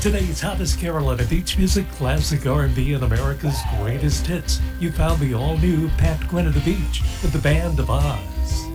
Today's hottest Carolina beach music, classic R&B, and America's greatest hits. You found the all-new Pat Quinn at the Beach with the Band of Oz.